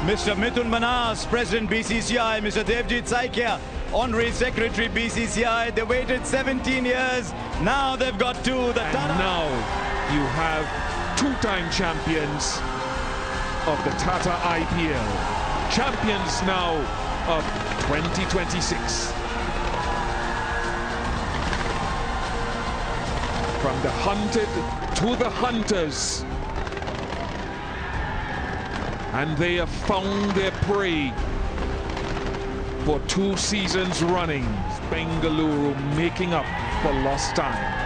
Mr. Mithun Manas, President BCCI, Mr. Devjit Saikia, Honorary Secretary BCCI. They waited 17 years. Now they've got two. The Tata. And now you have two-time champions of the Tata IPL. Champions now of 2026. From the hunted to the hunters. And they have found their prey for 2 seasons running. Bengaluru making up for lost time.